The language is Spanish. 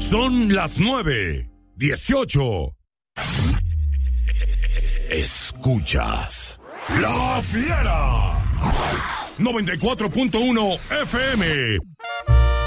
Son las 9:18. Escuchas La Fiera 94.1 FM.